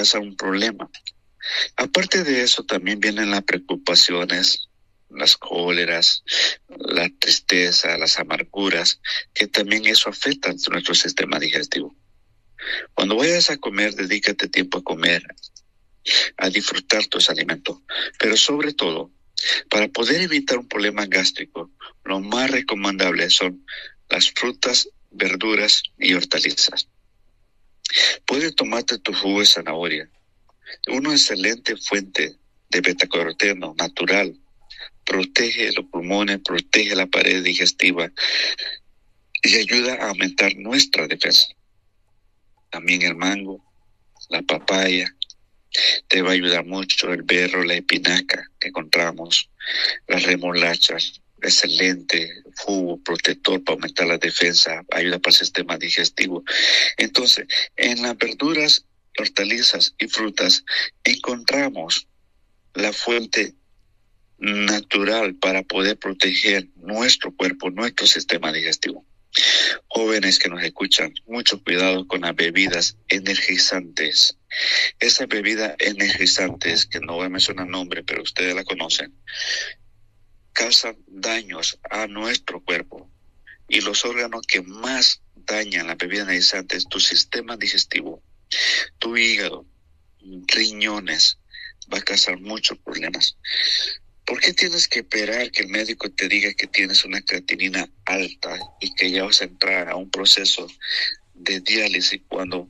causa un problema. Aparte de eso, también vienen las preocupaciones, las cóleras, la tristeza, las amarguras, que también eso afecta a nuestro sistema digestivo. Cuando vayas a comer, dedícate tiempo a comer, a disfrutar tus alimentos, pero sobre todo, para poder evitar un problema gástrico, lo más recomendable son las frutas, verduras y hortalizas. Puedes tomarte tu jugo de zanahoria, una excelente fuente de betacaroteno natural. Protege los pulmones, protege la pared digestiva y ayuda a aumentar nuestra defensa. También el mango, la papaya, te va a ayudar mucho el berro, la espinaca que encontramos, las remolachas, excelente jugo protector para aumentar la defensa, ayuda para el sistema digestivo. Entonces, en las verduras, hortalizas y frutas encontramos la fuente natural para poder proteger nuestro cuerpo, nuestro sistema digestivo. Jóvenes que nos escuchan, mucho cuidado con las bebidas energizantes. Esas bebidas energizantes, que no voy a mencionar nombre, pero ustedes la conocen, causan daños a nuestro cuerpo. Y los órganos que más dañan las bebidas energizantes, tu sistema digestivo, tu hígado, riñones, va a causar muchos problemas. ¿Por qué tienes que esperar que el médico te diga que tienes una creatinina alta y que ya vas a entrar a un proceso de diálisis cuando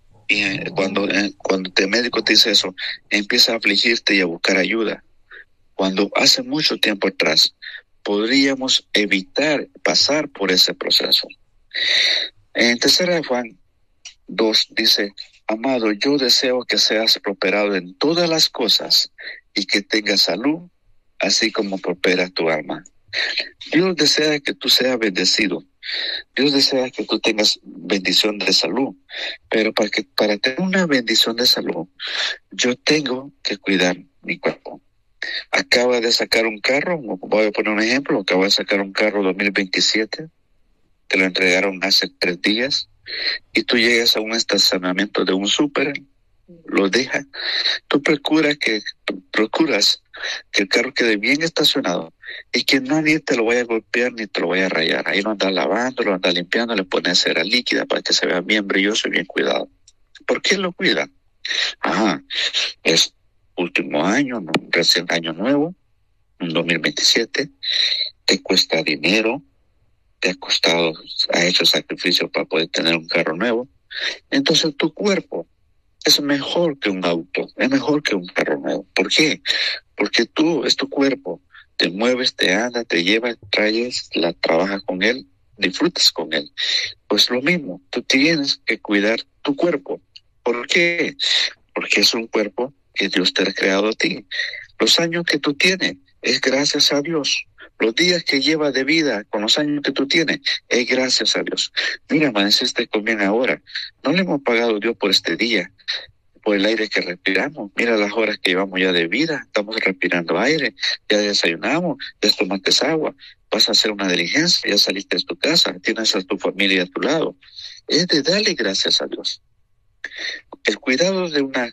el médico te dice eso, empieza a afligirte y a buscar ayuda? Cuando hace mucho tiempo atrás podríamos evitar pasar por ese proceso. En 3 Juan 2 dice: amado, yo deseo que seas prosperado en todas las cosas y que tengas salud, así como prospera tu alma. Dios desea que tú seas bendecido. Dios desea que tú tengas bendición de salud. Pero para tener una bendición de salud, yo tengo que cuidar mi cuerpo. Acaba de sacar un carro, voy a poner un ejemplo, acaba de sacar un carro 2027, te lo entregaron hace 3 días, y tú llegas a un estacionamiento de un súper, lo dejas, tú procuras que el carro quede bien estacionado y que nadie te lo vaya a golpear ni te lo vaya a rayar. Ahí lo andas lavando, lo andas limpiando, le pones cera líquida para que se vea bien brilloso y bien cuidado. ¿Por qué lo cuida? Es último año, ¿no? Recién año nuevo, un 2027, te cuesta dinero, te ha costado, ha hecho sacrificio para poder tener un carro nuevo. Entonces tu cuerpo es mejor que un auto, es mejor que un carro nuevo. ¿Por qué? Porque es tu cuerpo, te mueves, te andas, te llevas, traes, trabajas con él, disfrutas con él. Pues lo mismo, tú tienes que cuidar tu cuerpo. ¿Por qué? Porque es un cuerpo que Dios te ha creado a ti. Los años que tú tienes es gracias a Dios. Los días que llevas de vida con los años que tú tienes es gracias a Dios. Mira, amaneciste con bien ahora. No le hemos pagado a Dios por este día, por el aire que respiramos. Mira las horas que llevamos ya de vida. Estamos respirando aire, ya desayunamos, ya tomaste agua, vas a hacer una diligencia, ya saliste de tu casa, tienes a tu familia a tu lado. Es de darle gracias a Dios. El cuidado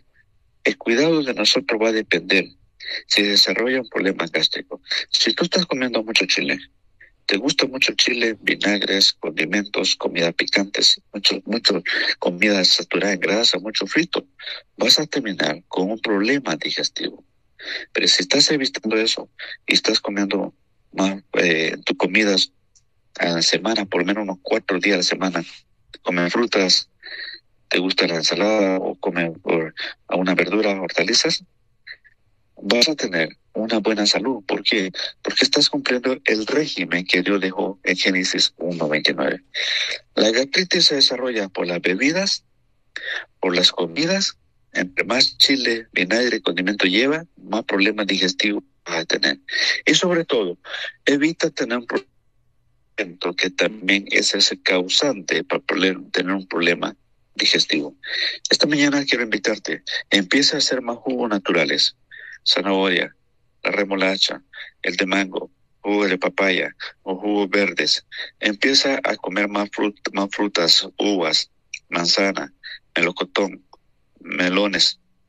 de nosotros va a depender si desarrolla un problema gástrico. Si tú estás comiendo mucho chile, te gusta mucho chile, vinagres, condimentos, comida picantes, mucho comida saturada en grasa, mucho frito, vas a terminar con un problema digestivo. Pero si estás evitando eso y estás comiendo más tus comidas a la semana, por lo menos unos 4 días a la semana, comes frutas, te gusta la ensalada o comes una verdura, hortalizas, vas a tener una buena salud. ¿Por qué? Porque estás cumpliendo el régimen que Dios dejó en Génesis 1:29. La gastritis se desarrolla por las bebidas, por las comidas. Entre más chile, vinagre y condimento lleva, más problemas digestivos vas a tener. Y sobre todo, evita tener un problema que también es ese causante para poder tener un problema digestivo. Esta mañana quiero invitarte, empieza a hacer más jugos naturales. Zanahoria, la remolacha, el de mango, jugo de papaya o jugos verdes. Empieza a comer más frutas, uvas, manzana, melocotón, melones,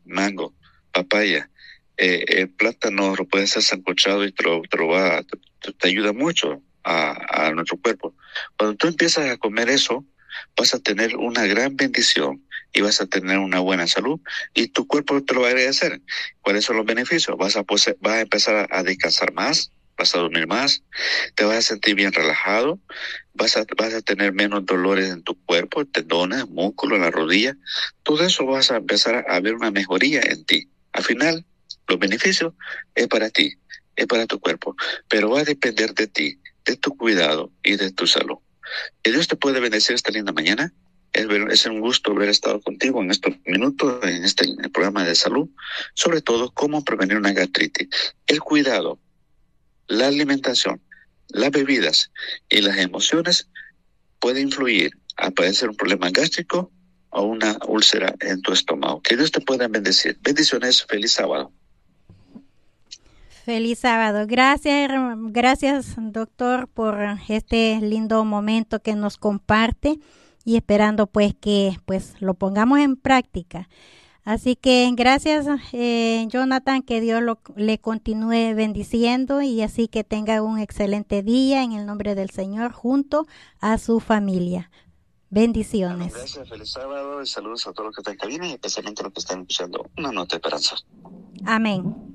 mango, papaya, el plátano lo puedes hacer sancochado y te ayuda mucho a nuestro cuerpo. Cuando tú empiezas a comer eso, vas a tener una gran bendición y vas a tener una buena salud y tu cuerpo te lo va a agradecer. ¿Cuáles son los beneficios? Vas a empezar a descansar más, vas a dormir más, te vas a sentir bien relajado, vas a tener menos dolores en tu cuerpo, tendones, músculos, en la rodilla. Todo eso vas a empezar a ver una mejoría en ti. Al final, los beneficios es para ti, es para tu cuerpo, pero va a depender de ti, de tu cuidado y de tu salud. Que Dios te puede bendecir esta linda mañana. Es un gusto haber estado contigo en estos minutos, en el programa de salud, sobre todo cómo prevenir una gastritis. El cuidado, la alimentación, las bebidas y las emociones pueden influir a padecer un problema gástrico o una úlcera en tu estómago. Que Dios te pueda bendecir. Bendiciones, feliz sábado. Feliz sábado. Gracias, doctor, por este lindo momento que nos comparte y esperando pues que pues lo pongamos en práctica. Así que gracias, Jonathan, que Dios le continúe bendiciendo y así que tenga un excelente día en el nombre del Señor junto a su familia. Bendiciones. Gracias, feliz sábado y saludos a todos los que están en cabina y especialmente a los que están escuchando Una Nota de Esperanza. Amén.